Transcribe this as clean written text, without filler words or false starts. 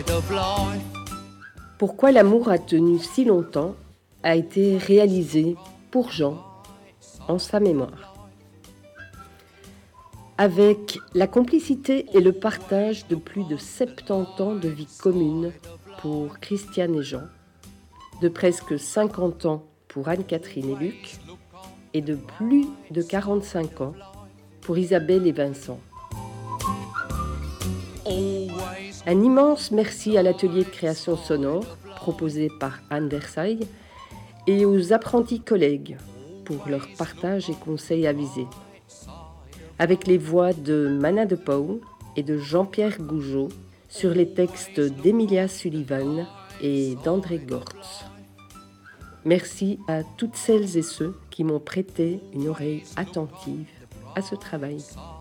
Pourquoi l'amour a tenu si longtemps a été réalisé pour Jean en sa mémoire. Avec la complicité et le partage de plus de 70 ans de vie commune pour Christiane et Jean, de presque 50 ans pour Anne-Catherine et Luc, et de plus de 45 ans pour Isabelle et Vincent. Un immense merci à l'atelier de création sonore proposé par Anne Versailles et aux apprentis collègues pour leur partage et conseils avisés. Avec les voix de Mana de Pau et de Jean-Pierre Gougeot sur les textes d'Emilia Sullivan et d'André Gortz. Merci à toutes celles et ceux qui m'ont prêté une oreille attentive à ce travail.